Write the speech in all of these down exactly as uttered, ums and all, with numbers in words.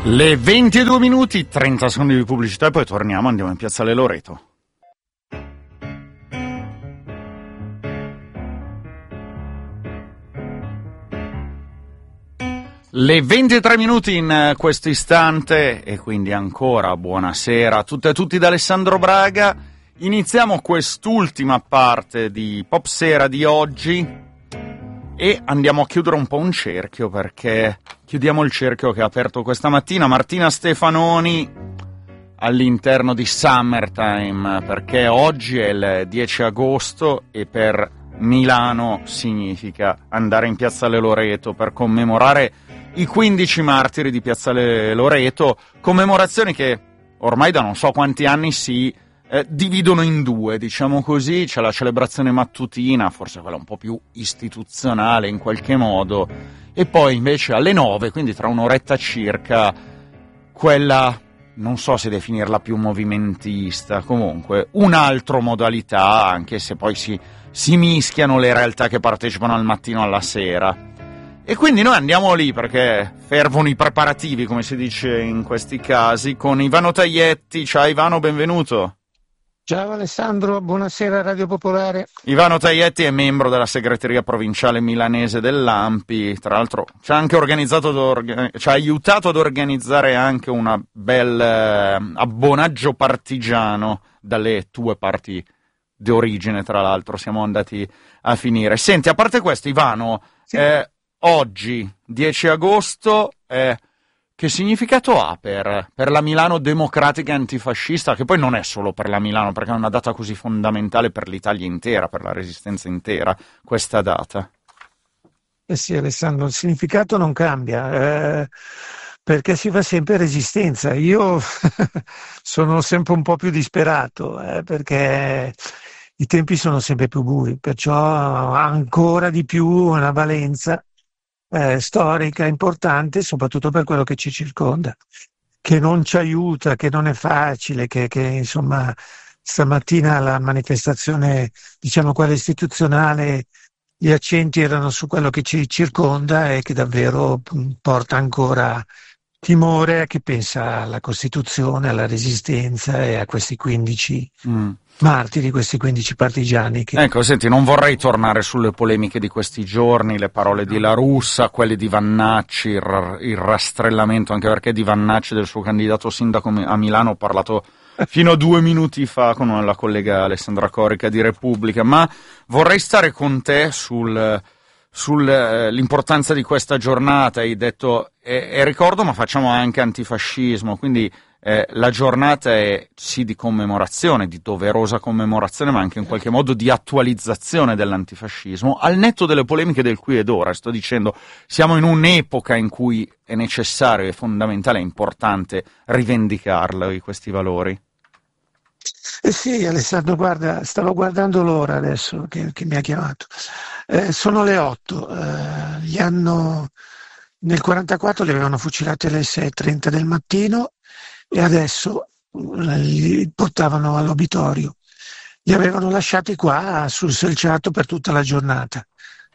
Le ventidue minuti, trenta secondi di pubblicità e poi torniamo, andiamo in Piazzale Loreto. Le ventitré minuti in questo istante e quindi ancora buonasera a tutte e a tutti da Alessandro Braga. Iniziamo quest'ultima parte di Pop Sera di oggi e andiamo a chiudere un po' un cerchio, perché chiudiamo il cerchio che ha aperto questa mattina Martina Stefanoni all'interno di Summertime, perché oggi è il dieci agosto e per Milano significa andare in Piazzale Loreto per commemorare i quindici martiri di Piazzale Loreto, commemorazioni che ormai da non so quanti anni si eh, dividono in due, diciamo così. C'è la celebrazione mattutina, forse quella un po' più istituzionale in qualche modo, e poi invece alle nove, quindi tra un'oretta circa, quella, non so se definirla più movimentista, comunque un'altra modalità, anche se poi si, si mischiano le realtà che partecipano al mattino alla sera. E quindi noi andiamo lì perché fervono i preparativi, come si dice in questi casi, con Ivano Taglietti. Ciao Ivano, benvenuto. Ciao Alessandro, buonasera Radio Popolare. Ivano Taglietti è membro della segreteria provinciale milanese dell'A M P I, tra l'altro ci ha anche organizzato, ci ha aiutato ad organizzare anche un bel eh, abbonaggio partigiano dalle tue parti di origine, tra l'altro siamo andati a finire. Senti, a parte questo Ivano, sì. eh, oggi, dieci agosto, eh, che significato ha per, per la Milano democratica e antifascista, che poi non è solo per la Milano, perché è una data così fondamentale per l'Italia intera, per la resistenza intera, questa data? Eh sì Alessandro, il significato non cambia, eh, perché si fa sempre resistenza. Io sono sempre un po' più disperato, eh, perché i tempi sono sempre più bui, perciò ha ancora di più una valenza Eh, storica importante, soprattutto per quello che ci circonda, che non ci aiuta, che non è facile, che, che insomma stamattina la manifestazione, diciamo quella istituzionale, gli accenti erano su quello che ci circonda e che davvero porta ancora timore a chi pensa alla Costituzione, alla Resistenza e a questi quindici mm. martiri, questi quindici partigiani. Che... Ecco, senti, non vorrei tornare sulle polemiche di questi giorni, le parole di La Russa, quelle di Vannacci, il, il rastrellamento, anche perché di Vannacci, del suo candidato sindaco a Milano, ho parlato fino a due minuti fa con la collega Alessandra Corica di Repubblica, ma vorrei stare con te sul... sull'importanza eh, di questa giornata. Hai detto è, è ricordo, ma facciamo anche antifascismo, quindi eh, la giornata è sì di commemorazione, di doverosa commemorazione, ma anche in qualche modo di attualizzazione dell'antifascismo, al netto delle polemiche del qui ed ora. Sto dicendo, siamo in un'epoca in cui è necessario, è fondamentale, è importante rivendicarlo, questi valori. Eh sì, Alessandro, guarda, stavo guardando l'ora adesso che, che mi ha chiamato. Eh, sono le otto. Eh, gli hanno, nel quarantaquattro li avevano fucilati alle sei e trenta del mattino e adesso li portavano all'obitorio. Li avevano lasciati qua sul selciato per tutta la giornata.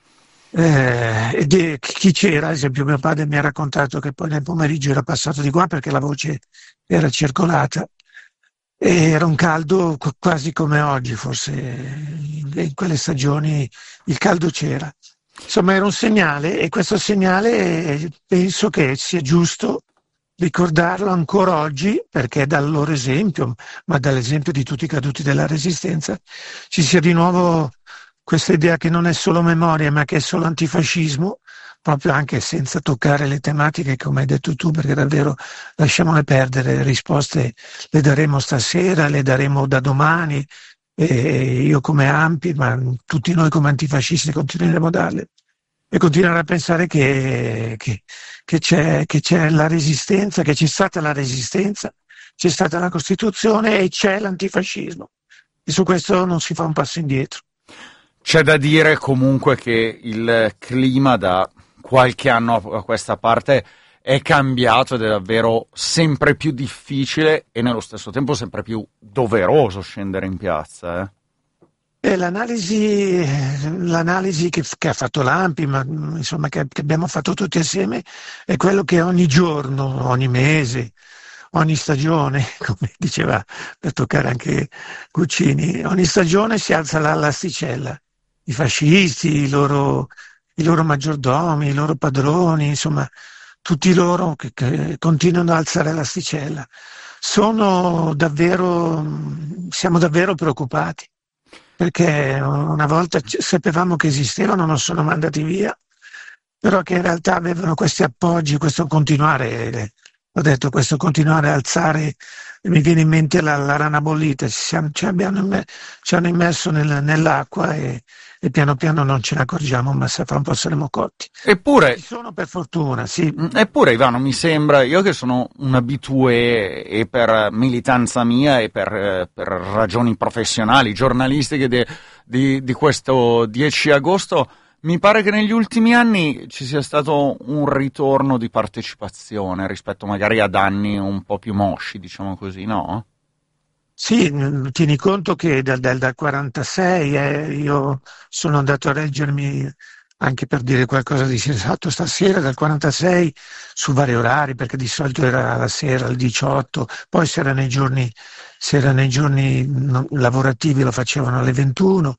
Eh, e di, chi c'era, ad esempio mio padre mi ha raccontato che poi nel pomeriggio era passato di qua perché la voce era circolata. E era un caldo quasi come oggi, forse in quelle stagioni il caldo c'era. Insomma era un segnale e questo segnale penso che sia giusto ricordarlo ancora oggi, perché dal loro esempio, ma dall'esempio di tutti i caduti della Resistenza, ci sia di nuovo questa idea che non è solo memoria ma che è solo antifascismo, proprio anche senza toccare le tematiche come hai detto tu, perché davvero lasciamole perdere, le risposte le daremo stasera, le daremo da domani, e io come A M P I, ma tutti noi come antifascisti continueremo a darle e continuare a pensare che, che, che, c'è, che c'è la resistenza, che c'è stata la resistenza, c'è stata la Costituzione e c'è l'antifascismo, e su questo non si fa un passo indietro. C'è da dire comunque che il clima da qualche anno a questa parte è cambiato ed è davvero sempre più difficile e nello stesso tempo sempre più doveroso scendere in piazza. Eh? E l'analisi, l'analisi che, che ha fatto l'Ampi, ma insomma che, che abbiamo fatto tutti assieme, è quello che ogni giorno, ogni mese, ogni stagione, come diceva per toccare anche Guccini, ogni stagione si alza la- l'asticella. I fascisti, i loro, i loro maggiordomi, i loro padroni, insomma, tutti loro che, che continuano ad alzare l'asticella. Sono davvero, siamo davvero preoccupati perché una volta c- sapevamo che esistevano, non sono mandati via, però che in realtà avevano questi appoggi, questo continuare, eh, ho detto, questo continuare a alzare, mi viene in mente la, la rana bollita, ci, siamo- ci abbiamo imme- ci hanno immerso nel- nell'acqua e, e piano piano non ce ne accorgiamo, ma sa- fra un po' saremo cotti. Eppure, Ci sono per fortuna, sì. Mm, Eppure, Ivano, mi sembra, io che sono un abitué e per militanza mia e per, eh, per ragioni professionali, giornalistiche de- di, di questo dieci agosto, mi pare che negli ultimi anni ci sia stato un ritorno di partecipazione rispetto magari ad anni un po' più mosci, diciamo così, no? Sì, mh, tieni conto che dal, dal- dal quarantasei eh, io sono andato a reggermi, anche per dire qualcosa di sensato stasera, dal quarantasei su vari orari, perché di solito era la sera, alle diciotto, poi se era nei giorni, se era nei giorni non- lavorativi lo facevano alle ventuno.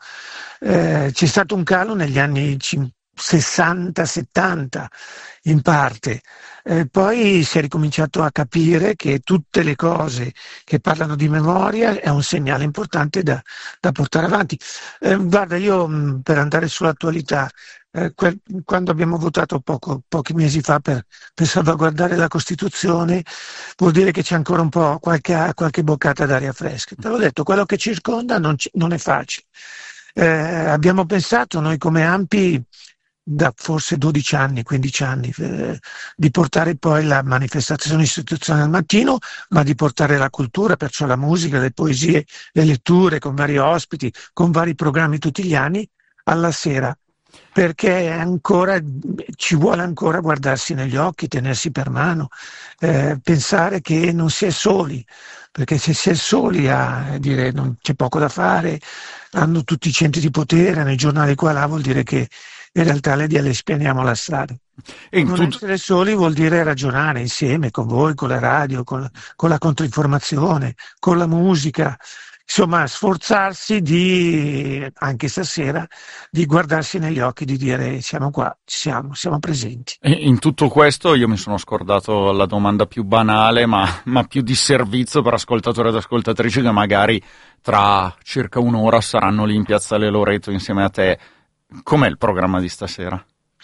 Eh, c'è stato un calo negli anni cin- sessanta settanta in parte. Eh, poi si è ricominciato a capire che tutte le cose che parlano di memoria è un segnale importante da, da portare avanti. Eh, guarda, io mh, per andare sull'attualità, eh, quel- quando abbiamo votato poco- pochi mesi fa per, per salvaguardare la Costituzione, vuol dire che c'è ancora un po' qualche, qualche boccata d'aria fresca. Te l'ho detto, quello che circonda non, ci- non è facile. Eh, abbiamo pensato noi come Ampi da forse dodici anni, quindici anni, eh, di portare poi la manifestazione istituzionale al mattino, ma di portare la cultura, perciò la musica, le poesie, le letture con vari ospiti, con vari programmi tutti gli anni, alla sera, perché ancora, ci vuole ancora guardarsi negli occhi, tenersi per mano, eh, pensare che non si è soli, perché se si è soli a dire non c'è poco da fare, hanno tutti i centri di potere, nei giornali qua là, vuol dire che in realtà le, le spianiamo la strada. E in Non tutto, essere soli vuol dire ragionare insieme con voi, con la radio, con la, con la controinformazione, con la musica, insomma sforzarsi di, anche stasera, di guardarsi negli occhi, di dire siamo qua, ci siamo, siamo presenti. in tutto questo io mi sono scordato la domanda più banale, ma, ma più di servizio per ascoltatori ed ascoltatrici che magari tra circa un'ora saranno lì in Piazzale Loreto insieme a te. Com'è il programma di stasera?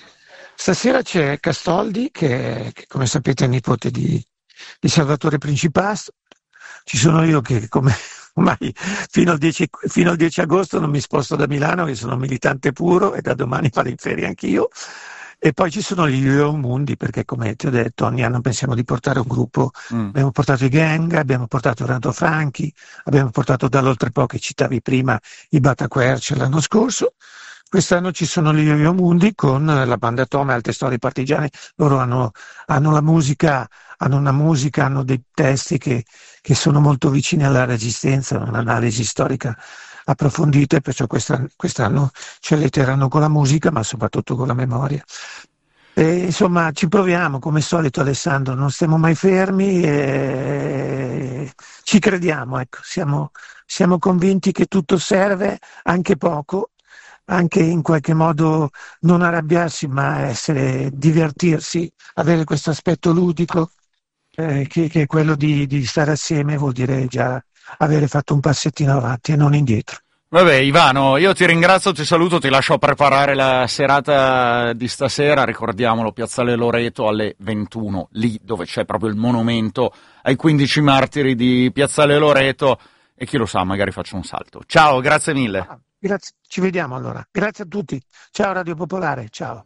Stasera c'è Castoldi, che, che come sapete è nipote di, di Salvatore Principasto. Ci sono io che come ormai fino al, dieci, fino al dieci agosto non mi sposto da Milano, che sono militante puro e da domani vado in ferie anch'io. E poi ci sono gli Yo Mundi, perché come ti ho detto ogni anno pensiamo di portare un gruppo. Mm. Abbiamo portato i Gang, abbiamo portato Renato Franchi, abbiamo portato dall'Oltrepo che citavi prima i Bataquerce l'anno scorso. Quest'anno ci sono gli Yo-Yo Mundi con la banda Tome, Alte Storie Partigiane. Loro hanno, hanno la musica, hanno una musica, hanno dei testi che, che sono molto vicini alla Resistenza, un'analisi storica approfondita, e perciò quest'anno, quest'anno ci alleteranno con la musica, ma soprattutto con la memoria. E, insomma, ci proviamo, come al solito, Alessandro, non stiamo mai fermi e ci crediamo, ecco, siamo, siamo convinti che tutto serve, anche poco, anche in qualche modo non arrabbiarsi, ma essere, divertirsi, avere questo aspetto ludico, eh, che, che è quello di, di stare assieme, vuol dire già avere fatto un passettino avanti e non indietro. Vabbè, Ivano, io ti ringrazio, ti saluto, ti lascio preparare la serata di stasera, ricordiamolo, Piazzale Loreto alle ventuno, lì dove c'è proprio il monumento ai quindici martiri di Piazzale Loreto, e chi lo sa, magari faccio un salto. Ciao, grazie mille. Ah, grazie, ci vediamo allora. Grazie a tutti. Ciao Radio Popolare, ciao.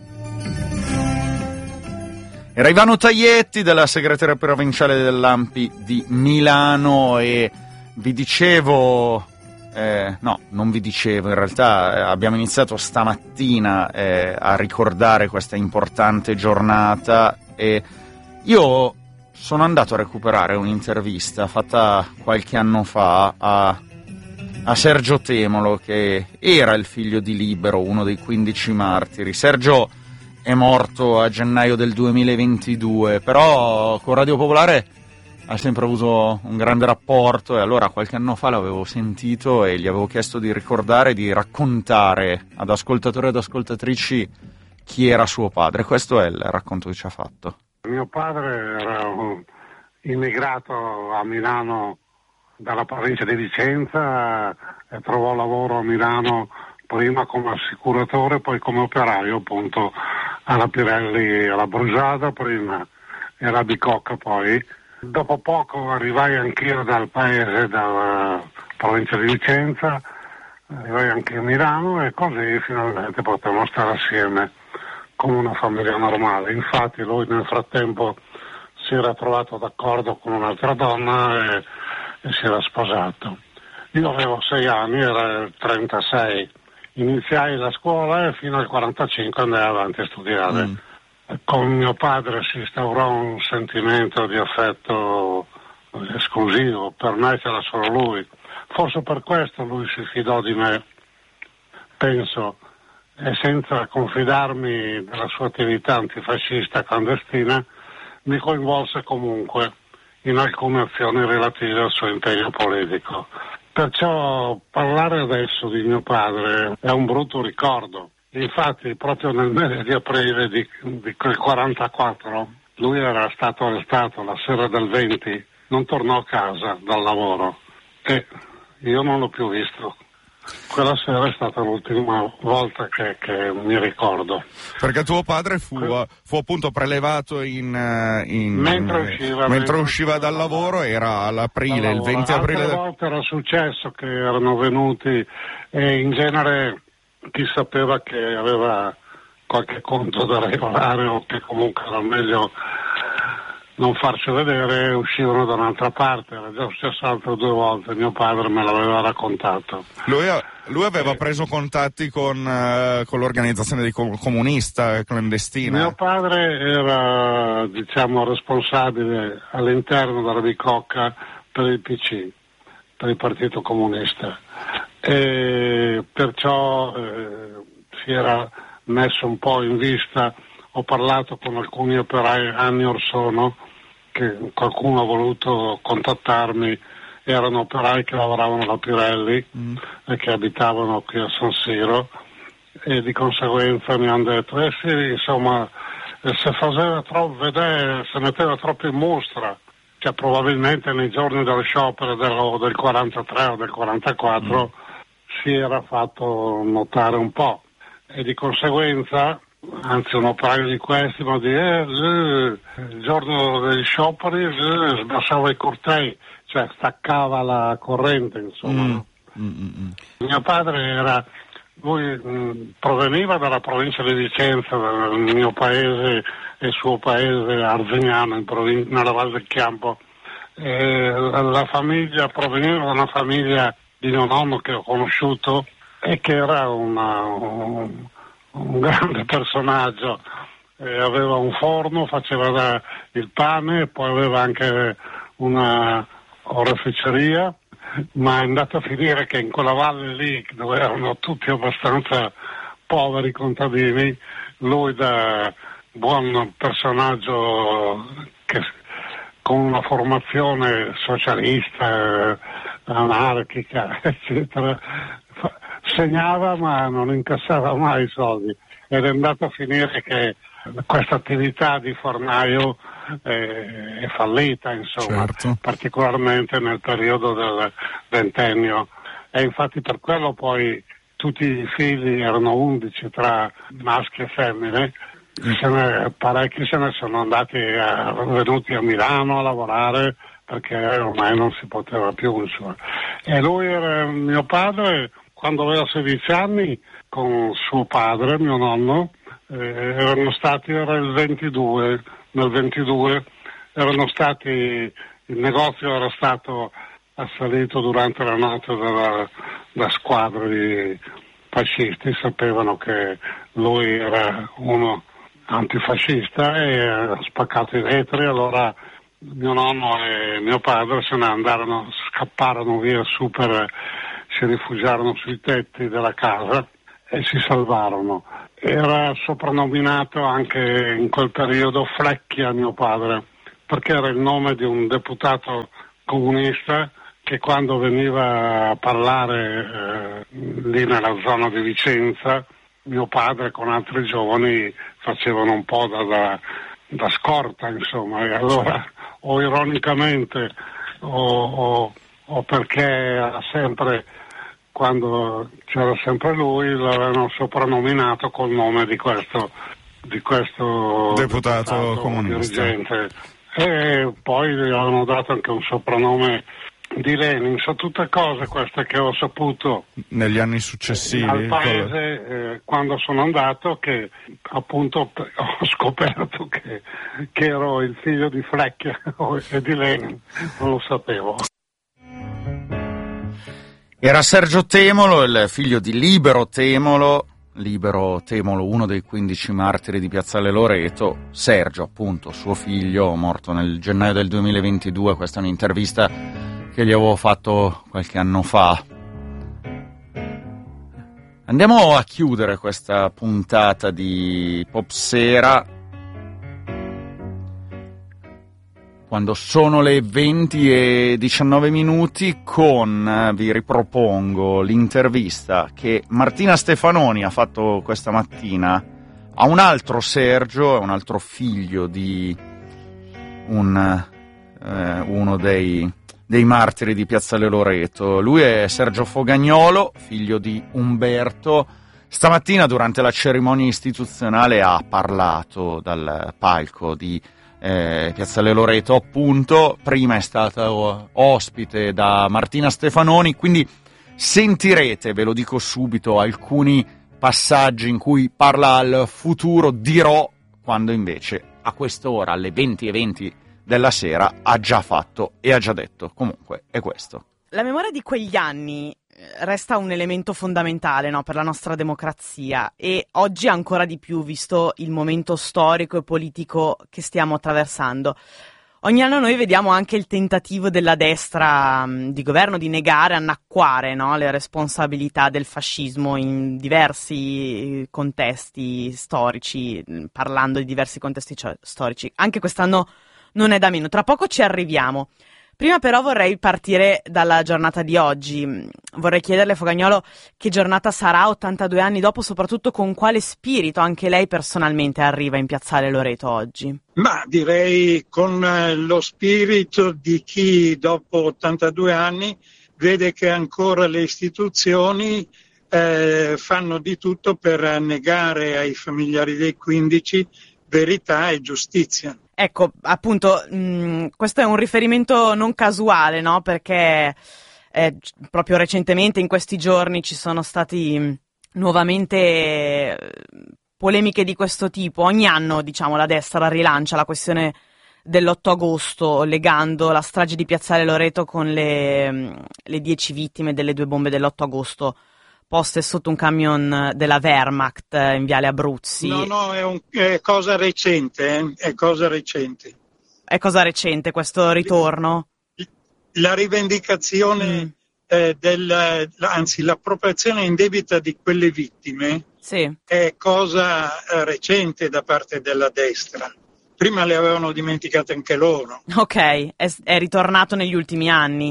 Era Ivano Taglietti della segreteria provinciale dell'Ampi di Milano e vi dicevo, eh, no, non vi dicevo, in realtà eh, abbiamo iniziato stamattina eh, a ricordare questa importante giornata e io sono andato a recuperare un'intervista fatta qualche anno fa a, a Sergio Temolo, che era il figlio di Libero, uno dei quindici martiri. Sergio è morto a gennaio del duemilaventidue, però con Radio Popolare ha sempre avuto un grande rapporto, e allora qualche anno fa l'avevo sentito e gli avevo chiesto di ricordare, di raccontare ad ascoltatori e ad ascoltatrici chi era suo padre. Questo è il racconto che ci ha fatto. Mio padre era un immigrato a Milano dalla provincia di Vicenza e trovò lavoro a Milano prima come assicuratore, poi come operaio appunto alla Pirelli, alla Brugiada prima e alla Bicocca poi. Dopo poco arrivai anch'io dal paese, dalla provincia di Vicenza, arrivai anche a Milano e così finalmente potevamo stare assieme come una famiglia normale. Infatti lui nel frattempo si era trovato d'accordo con un'altra donna e, e si era sposato. Io avevo sei anni, era il trentasei, iniziai la scuola e fino al quarantacinque andai avanti a studiare. Mm. Con mio padre si instaurò un sentimento di affetto esclusivo, per me c'era solo lui. Forse per questo lui si fidò di me, penso, e senza confidarmi della sua attività antifascista clandestina, mi coinvolse comunque in alcune azioni relative al suo impegno politico. Perciò parlare adesso di mio padre è un brutto ricordo. Infatti proprio nel mese di aprile di, di quel quarantaquattro lui era stato arrestato la sera del venti, non tornò a casa dal lavoro e io non l'ho più visto. Quella sera è stata l'ultima volta che, che mi ricordo. Perché tuo padre fu, fu appunto prelevato in, in mentre usciva, mentre usciva dal lavoro, era all'aprile, il venti aprile. Altre volte era successo che erano venuti e in genere chi sapeva che aveva qualche conto da regolare o che comunque era meglio non farsi vedere, uscivano da un'altra parte. Era già successo altre due volte, mio padre me l'aveva raccontato. Lui, lui aveva preso contatti con, uh, con l'organizzazione di comunista clandestina? Mio padre era, diciamo, responsabile all'interno della Bicocca per il P C, per il Partito Comunista, e perciò eh, si era messo un po' in vista. Ho parlato con alcuni operai anni or sono, che qualcuno ha voluto contattarmi, erano operai che lavoravano alla Pirelli mm. e che abitavano qui a San Siro, e di conseguenza mi hanno detto, eh sì, insomma, se faceva troppo vedere, se metteva troppo in mostra, cioè probabilmente nei giorni dello sciopero del, del quarantatré o del quarantaquattro mm. si era fatto notare un po', e di conseguenza, anzi un operaio di questi mi dice eh, eh, il giorno degli scioperi eh, sbassava i cortei, cioè staccava la corrente, insomma. Mm. Mm-mm. Mio padre era, lui mh, proveniva dalla provincia di Vicenza, dal mio paese e il suo paese Arzignano, in provin- nella Val del Chiampo. E la, la famiglia proveniva da una famiglia di mio nonno che ho conosciuto e che era una, un, un grande personaggio, eh, aveva un forno, faceva da, il pane, poi aveva anche una oreficeria, ma è andato a finire che in quella valle lì, dove erano tutti abbastanza poveri contadini, lui da buon personaggio che, con una formazione socialista, anarchica, eccetera, segnava ma non incassava mai i soldi, ed è andato a finire che questa attività di fornaio eh, è fallita, insomma, certo. Particolarmente nel periodo del ventennio, e infatti per quello poi tutti i figli, erano undici tra maschi e femmine, se ne, parecchi se ne sono andati a, venuti a Milano a lavorare perché ormai non si poteva più, insomma. E lui era mio padre. Quando aveva sedici anni, con suo padre, mio nonno, eh, erano stati, era il ventidue, nel ventidue erano stati, il negozio era stato assalito durante la notte dalla, da squadre di fascisti, sapevano che lui era uno antifascista e ha spaccato i vetri, allora mio nonno e mio padre se ne andarono, scapparono via super si rifugiarono sui tetti della casa e si salvarono. Era soprannominato anche in quel periodo Flecchia mio padre, perché era il nome di un deputato comunista che quando veniva a parlare eh, lì nella zona di Vicenza, mio padre con altri giovani facevano un po' da, da, da scorta, insomma, e allora o ironicamente o, o, o perché era sempre, quando c'era sempre lui, l'avevano soprannominato col nome di questo, di questo deputato, deputato comunista. Dirigente. E poi gli avevano dato anche un soprannome di Lenin. Sono tutte cose queste che ho saputo negli anni successivi al paese, eh, quando sono andato, che appunto ho scoperto che, che ero il figlio di Flecchia e di Lenin, non lo sapevo. Era Sergio Temolo, il figlio di Libero Temolo, Libero Temolo, uno dei quindici martiri di Piazzale Loreto. Sergio, appunto, suo figlio, morto nel gennaio del duemilaventidue. Questa è un'intervista che gli avevo fatto qualche anno fa. Andiamo a chiudere questa puntata di Popsera, quando sono le venti e diciannove minuti, con, vi ripropongo, l'intervista che Martina Stefanoni ha fatto questa mattina a un altro Sergio, un altro figlio di un, eh, uno dei, dei martiri di Piazzale Loreto. Lui è Sergio Fogagnolo, figlio di Umberto. Stamattina durante la cerimonia istituzionale ha parlato dal palco di Eh, Piazzale Loreto, appunto. Prima è stata ospite da Martina Stefanoni, quindi sentirete, ve lo dico subito, alcuni passaggi in cui parla al futuro. Dirò quando invece a quest'ora, alle venti e venti della sera, ha già fatto e ha già detto. Comunque è questo. La memoria di quegli anni resta un elemento fondamentale, no, per la nostra democrazia, e oggi ancora di più, visto il momento storico e politico che stiamo attraversando. Ogni anno noi vediamo anche il tentativo della destra mh, di governo di negare, annacquare, no, le responsabilità del fascismo in diversi contesti storici, parlando di diversi contesti storici. Anche quest'anno non è da meno. Tra poco ci arriviamo. Prima però vorrei partire dalla giornata di oggi. Vorrei chiederle, Fogagnolo, che giornata sarà ottantadue anni dopo, soprattutto con quale spirito anche lei personalmente arriva in Piazzale Loreto oggi? Ma direi con lo spirito di chi dopo ottantadue anni vede che ancora le istituzioni eh, fanno di tutto per negare ai familiari dei quindici verità e giustizia. Ecco, appunto, mh, questo è un riferimento non casuale, no? Perché eh, proprio recentemente, in questi giorni, ci sono stati mh, nuovamente eh, polemiche di questo tipo. Ogni anno, diciamo, la destra rilancia la questione dell'otto agosto, legando la strage di Piazzale Loreto con le, mh, le dieci vittime delle due bombe dell'otto agosto poste sotto un camion della Wehrmacht in Viale Abruzzi. No, no, è, un, è cosa recente, eh? è cosa recente. È cosa recente questo ritorno? La rivendicazione, mm. eh, del, anzi l'appropriazione indebita di quelle vittime sì. è cosa eh, recente da parte della destra. Prima le avevano dimenticate anche loro. Ok, è, è ritornato negli ultimi anni.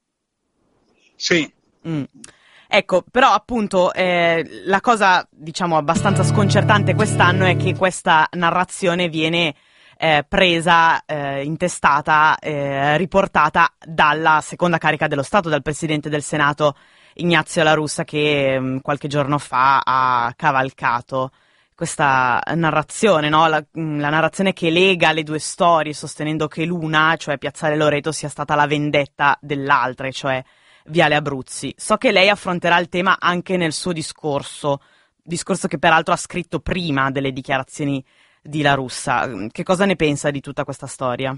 Sì. Mm. Ecco, però appunto eh, la cosa, diciamo, abbastanza sconcertante quest'anno è che questa narrazione viene eh, presa, eh, intestata, eh, riportata dalla seconda carica dello Stato, dal Presidente del Senato Ignazio La Russa, che mh, qualche giorno fa ha cavalcato questa narrazione, no? La, la narrazione che lega le due storie, sostenendo che l'una, cioè Piazzale Loreto, sia stata la vendetta dell'altra, cioè Viale Abruzzi. So che lei affronterà il tema anche nel suo discorso, discorso che peraltro ha scritto prima delle dichiarazioni di La Russa. Che cosa ne pensa di tutta questa storia?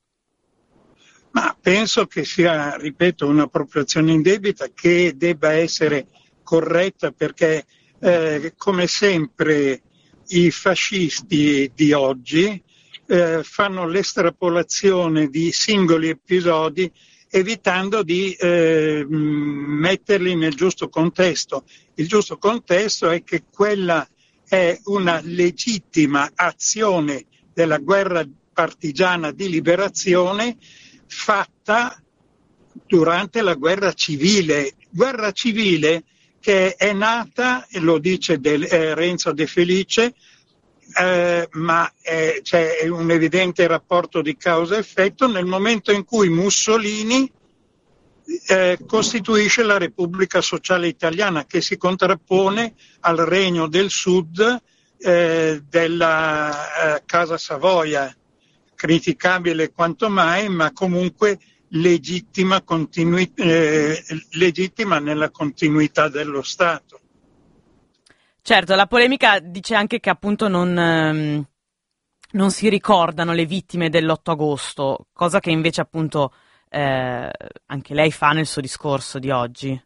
Ma penso che sia, ripeto, un'appropriazione indebita che debba essere corretta, perché eh, come sempre i fascisti di oggi eh, fanno l'estrapolazione di singoli episodi evitando di eh, metterli nel giusto contesto. Il giusto contesto è che quella è una legittima azione della guerra partigiana di liberazione fatta durante la guerra civile. Guerra civile che è nata, lo dice De, eh, Renzo De Felice, eh, ma eh, c'è un evidente rapporto di causa-effetto nel momento in cui Mussolini eh, costituisce la Repubblica Sociale Italiana, che si contrappone al Regno del Sud eh, della eh, Casa Savoia, criticabile quanto mai, ma comunque legittima, continui- eh, legittima nella continuità dello Stato. Certo, la polemica dice anche che appunto non, ehm, non si ricordano le vittime dell'otto agosto, cosa che invece appunto eh, anche lei fa nel suo discorso di oggi.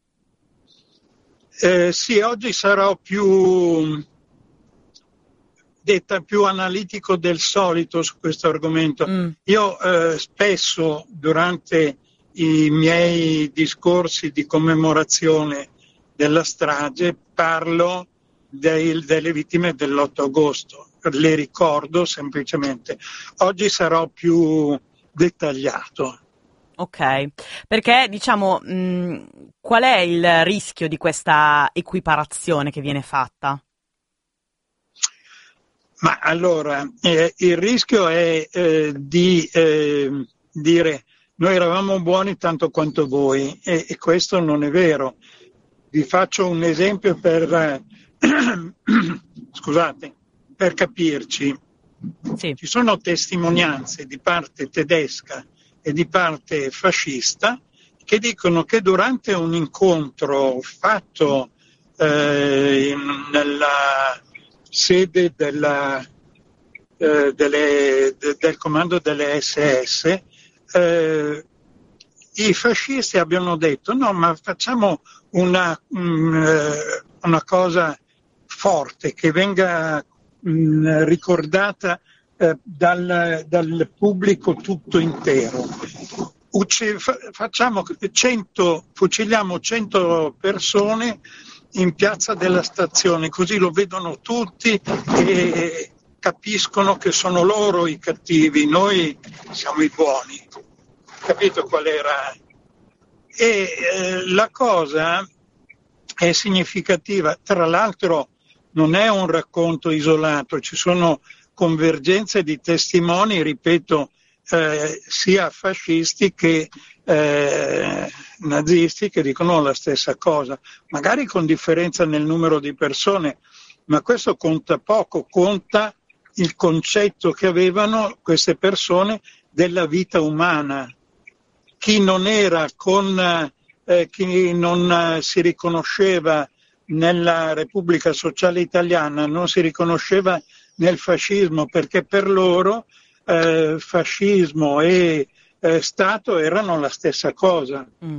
Eh, sì, oggi sarò più detta più analitico del solito su questo argomento. Mm. Io eh, spesso durante i miei discorsi di commemorazione della strage parlo dei, delle vittime dell'otto agosto, le ricordo semplicemente. Oggi sarò più dettagliato. Ok, perché diciamo mh, qual è il rischio di questa equiparazione che viene fatta? Ma allora, eh, il rischio è eh, di eh, dire noi eravamo buoni tanto quanto voi, e, e questo non è vero. Vi faccio un esempio per, eh, scusate, per capirci. Sì. Ci sono testimonianze di parte tedesca e di parte fascista che dicono che durante un incontro fatto eh, in, nella sede della, eh, delle, de, del comando delle esse esse, eh, i fascisti abbiano detto no, ma facciamo una, um, una cosa forte che venga um, ricordata eh, dal, dal pubblico tutto intero. Ucc- facciamo cento, fuciliamo cento persone in piazza della stazione, così lo vedono tutti e capiscono che sono loro i cattivi, noi siamo i buoni. Capito qual era? E eh, la cosa è significativa, tra l'altro non è un racconto isolato, ci sono convergenze di testimoni, ripeto, eh, sia fascisti che eh, nazisti, che dicono la stessa cosa, magari con differenza nel numero di persone, ma questo conta poco, conta il concetto che avevano queste persone della vita umana. Chi non era con, eh, chi non eh, si riconosceva nella Repubblica Sociale Italiana, non si riconosceva nel fascismo, perché per loro eh, fascismo e eh, Stato erano la stessa cosa. Mm.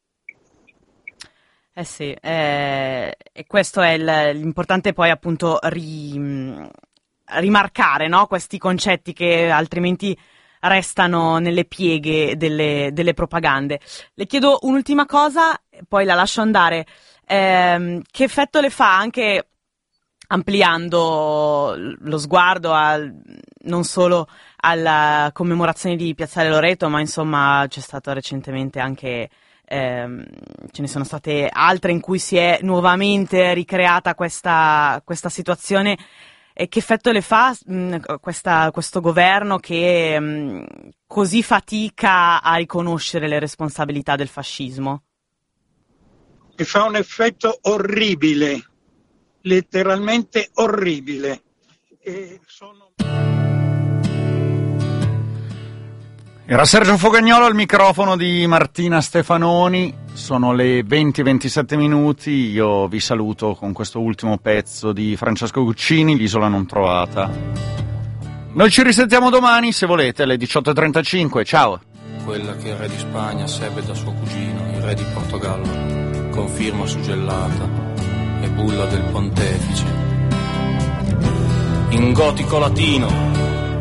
Eh sì, eh, e questo è il, l'importante poi appunto ri, rimarcare, no? Questi concetti che altrimenti restano nelle pieghe delle, delle propagande. Le chiedo un'ultima cosa, poi la lascio andare. Eh, che effetto le fa anche ampliando lo sguardo al, non solo alla commemorazione di Piazzale Loreto, ma insomma c'è stato recentemente anche, ehm, ce ne sono state altre in cui si è nuovamente ricreata questa, questa situazione. E che effetto le fa mh, questa, questo governo che mh, così fatica a riconoscere le responsabilità del fascismo? Mi fa un effetto orribile, letteralmente orribile. E sono... Era Sergio Fogagnolo al microfono di Martina Stefanoni, sono le venti e ventisette minuti, io vi saluto con questo ultimo pezzo di Francesco Guccini, L'isola non trovata. Noi ci risentiamo domani, se volete, alle diciotto e trentacinque, ciao! Quella che il re di Spagna sebbe da suo cugino, il re di Portogallo, con firma suggellata e bulla del pontefice. In gotico latino